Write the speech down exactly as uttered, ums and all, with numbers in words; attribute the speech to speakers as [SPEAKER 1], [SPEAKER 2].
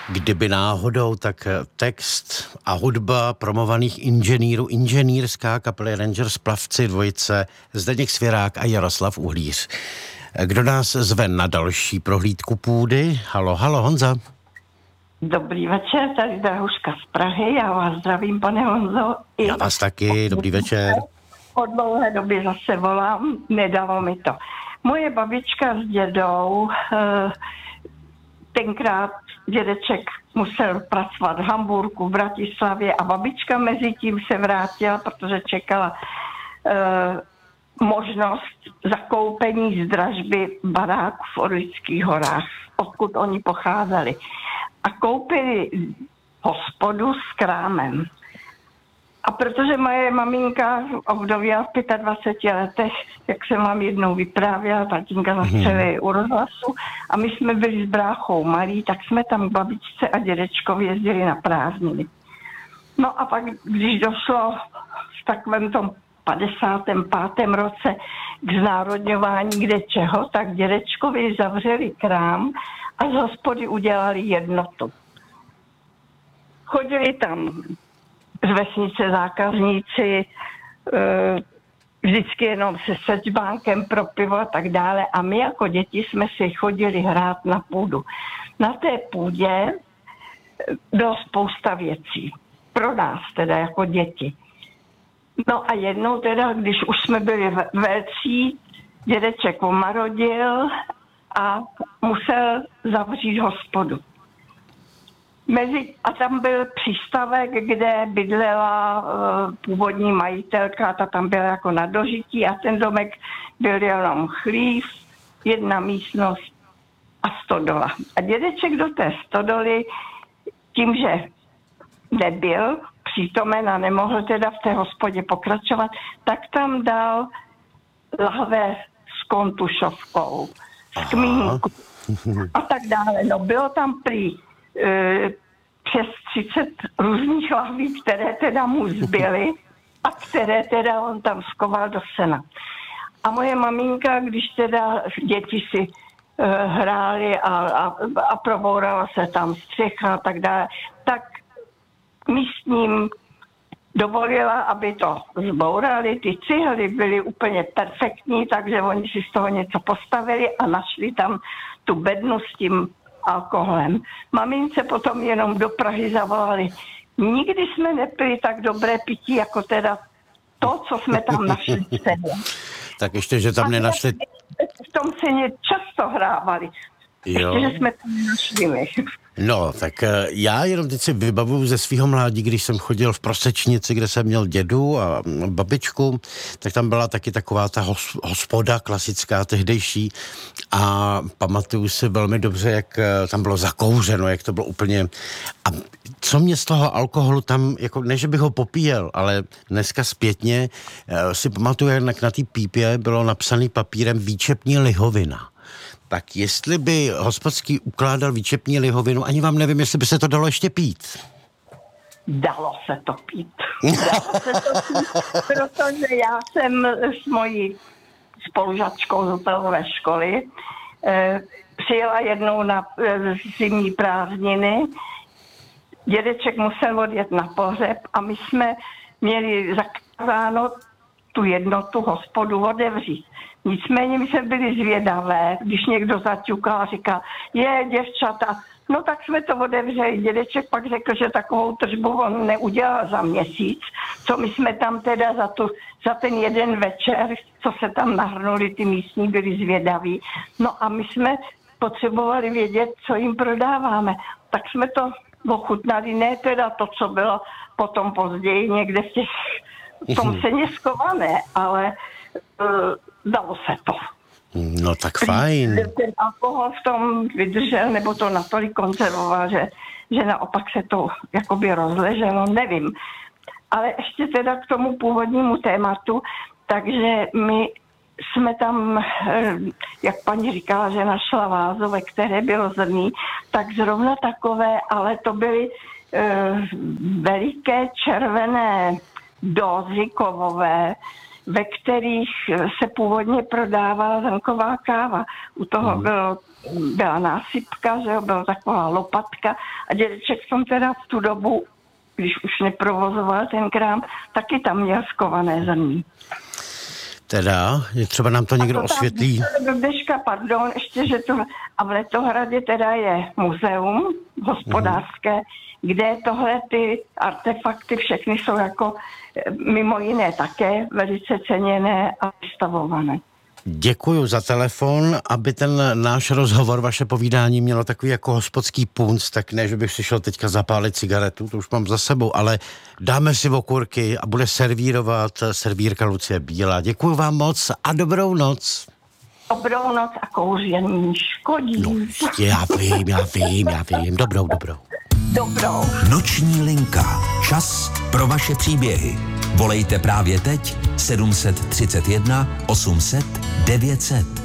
[SPEAKER 1] Kdyby náhodou, tak text a hudba promovaných inženýrů, inženýrská kapely Rangers Plavci dvojice Zdeněk Svěrák a Jaroslav Uhlíř. Kdo nás zve na další prohlídku půdy? Halo, halo, Honza.
[SPEAKER 2] Dobrý večer, tady Drahuška z Prahy, já vás zdravím, pane Honzo.
[SPEAKER 1] Já vás taky, dobrý večer.
[SPEAKER 2] Od dlouhé doby zase volám, nedalo mi to. Moje babička s dědou, tenkrát dědeček musel pracovat v Hamburku, v Bratislavě a babička mezi tím se vrátila, protože čekala možnost zakoupení z dražby baráku v Orlických horách, odkud oni pocházeli. A koupili hospodu s krámem. A protože moje maminka ovdověla v dvaceti pěti letech, jak jsem vám jednou vyprávěla, tatínka zastřelili u rozhlasu a my jsme byli s bráchou malí, tak jsme tam k babičce a dědečkovi jezdili na prázdniny. No a pak, když došlo v takovém tom padesátém pátém roce k znárodňování kde čeho, tak dědečkovi zavřeli krám a z hospody udělali jednotu. Chodili tam z vesnice zákazníci, vždycky jenom se sečbánkem pro pivo a tak dále. A my jako děti jsme si chodili hrát na půdu. Na té půdě bylo spousta věcí. Pro nás teda jako děti. No a jednou teda, když už jsme byli velcí, dědeček omarodil a musel zavřít hospodu. Mezi, a tam byl přístavek, kde bydlela uh, původní majitelka, ta tam byla jako na dožití a ten domek byl jenom chlív, jedna místnost a stodola. A dědeček do té stodoly, tím, že nebyl přítomen a nemohl teda v té hospodě pokračovat, tak tam dal lahve s kontušovkou, s kmínku a tak dále. No bylo tam prý přes třicet různých lahví, které teda mu zbyly a které teda on tam skoval do sena. A moje maminka, když teda děti si uh, hrály a, a, a probourala se tam střecha a tak dále, tak místním dovolila, aby to zbourali. Ty cihly byly úplně perfektní, takže oni si z toho něco postavili a našli tam tu bednu s tím alkoholem. Mamince potom jenom do Prahy zavolali. Nikdy jsme nepili tak dobré pití, jako teda to, co jsme tam našli v ceně.
[SPEAKER 1] Tak ještě, že tam nenašli...
[SPEAKER 2] V tom ceně často hrávali. Jo. Ještě, že jsme tam nenašli.
[SPEAKER 1] No, tak já jenom teď si vybavuju ze svého mládí, když jsem chodil v Prosečnici, kde jsem měl dědu a babičku, tak tam byla taky taková ta hospoda klasická, tehdejší a pamatuju si velmi dobře, jak tam bylo zakouřeno, jak to bylo úplně... A co mě z toho alkoholu tam, jako ne, že bych ho popíjel, ale dneska zpětně si pamatuju, jak na té pípě bylo napsaný papírem výčepní lihovina. Tak jestli by hospodský ukládal výčepní lihovinu, ani vám nevím, jestli by se to dalo ještě pít.
[SPEAKER 2] Dalo se to pít. Dalo se to pít, protože já jsem s mojí spolužačkou z hotelové školy eh, přijela jednou na eh, zimní prázdniny. Dědeček musel odjet na pohřeb a my jsme měli zakázáno tu jednotu hospodu otevřít. Nicméně my jsme byli zvědavé, když někdo zaťukal a říkal, je, děvčata, no tak jsme to otevřeli. Dědeček pak řekl, že takovou tržbu on neudělal za měsíc, co my jsme tam teda za, tu, za ten jeden večer, co se tam nahrnuli, ty místní byli zvědaví. No a my jsme potřebovali vědět, co jim prodáváme. Tak jsme to ochutnali, ne teda to, co bylo potom později někde v těch, v tom ceně skované, ale... Uh, dalo se to.
[SPEAKER 1] No tak fajn.
[SPEAKER 2] Ten alkohol v tom vydržel, nebo to natolik konzervoval, že, že naopak se to jakoby rozleželo, nevím. Ale ještě teda k tomu původnímu tématu, takže my jsme tam, jak paní říkala, že našla vázu, ve které bylo zrní, tak zrovna takové, ale to byly uh, veliké červené dózy kovové, ve kterých se původně prodávala zrnková káva. U toho bylo, byla násypka, že jo, byla taková lopatka a dědeček jsem teda v tu dobu, když už neprovozoval ten krám, taky tam měl skované zrní.
[SPEAKER 1] Teda, je třeba nám to někdo osvětlí.
[SPEAKER 2] Do dneška, pardon, ještě, že to... A v Letohradě teda je muzeum hospodářské, mm. kde tohle ty artefakty všechny jsou jako mimo jiné také velice ceněné a vystavované.
[SPEAKER 1] Děkuju za telefon, aby ten náš rozhovor, vaše povídání mělo takový jako hospodský punc, tak ne, že bych si šel teďka zapálit cigaretu, to už mám za sebou, ale dáme si okurky a bude servírovat servírka Lucie Bílá. Děkuju vám moc a dobrou noc.
[SPEAKER 2] Dobrou noc a kouření škodí.
[SPEAKER 1] No, já vím, já vím, já vím. Dobrou, dobrou.
[SPEAKER 2] Dobrou.
[SPEAKER 3] Noční linka. Čas pro vaše příběhy. Volejte právě teď sedm set třicet jedna osm set devět set.